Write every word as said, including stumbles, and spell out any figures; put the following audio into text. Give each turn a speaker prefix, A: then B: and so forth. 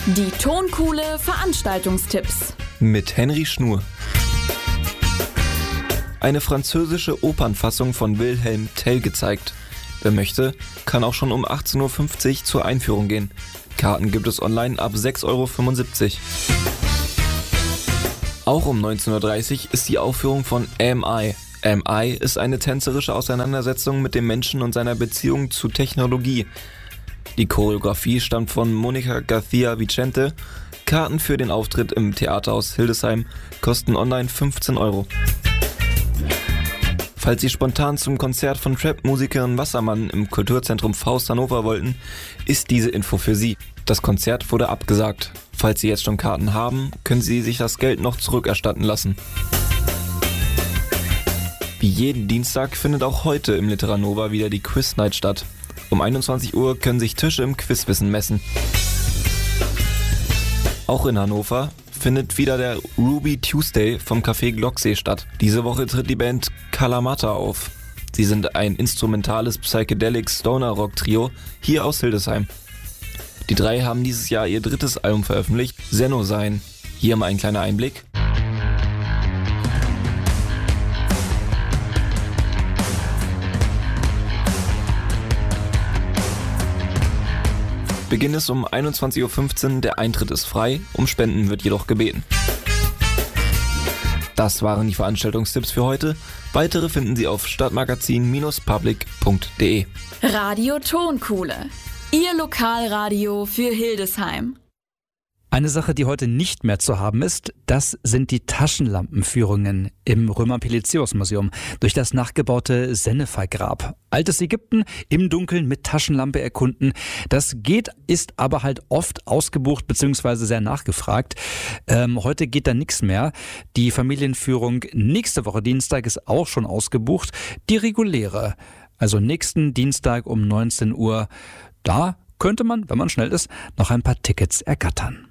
A: Die Tonkuhle Veranstaltungstipps
B: mit Henry Schnur. Eine französische Opernfassung von Wilhelm Tell gezeigt. Wer möchte, kann auch schon um achtzehn Uhr fünfzig zur Einführung gehen. Karten gibt es online ab sechs Euro fünfundsiebzig. Auch um neunzehn Uhr dreißig ist die Aufführung von Am I. Am I ist eine tänzerische Auseinandersetzung mit dem Menschen und seiner Beziehung zu Technologie. Die Choreografie stammt von Monica García Vicente. Karten für den Auftritt im Theaterhaus Hildesheim kosten online fünfzehn Euro. Falls Sie spontan zum Konzert von Trap-Musikerin Wassermann im Kulturzentrum Faust Hannover wollten, ist diese Info für Sie. Das Konzert wurde abgesagt. Falls Sie jetzt schon Karten haben, können Sie sich das Geld noch zurückerstatten lassen. Wie jeden Dienstag findet auch heute im Literanova wieder die Quiz Night statt. Um einundzwanzig Uhr können sich Tische im Quizwissen messen. Auch in Hannover findet wieder der Ruby Tuesday vom Café Glocksee statt. Diese Woche tritt die Band Kalamata auf. Sie sind ein instrumentales Psychedelic Stoner Rock Trio hier aus Hildesheim. Die drei haben dieses Jahr ihr drittes Album veröffentlicht, Senno Sein. Hier mal ein kleiner Einblick. Beginn ist um einundzwanzig Uhr fünfzehn, der Eintritt ist frei, um Spenden wird jedoch gebeten. Das waren die Veranstaltungstipps für heute. Weitere finden Sie auf stadtmagazin Bindestrich public punkt de.
A: Radio Tonkuhle, Ihr Lokalradio für Hildesheim.
C: Eine Sache, die heute nicht mehr zu haben ist, das sind die Taschenlampenführungen im Römer-Pelizios-Museum durch das nachgebaute Sennefer-Grab. Altes Ägypten im Dunkeln mit Taschenlampe erkunden. Das geht, ist aber halt oft ausgebucht bzw. sehr nachgefragt. Ähm, heute geht da nichts mehr. Die Familienführung nächste Woche Dienstag ist auch schon ausgebucht. Die reguläre, also nächsten Dienstag um neunzehn Uhr, da könnte man, wenn man schnell ist, noch ein paar Tickets ergattern.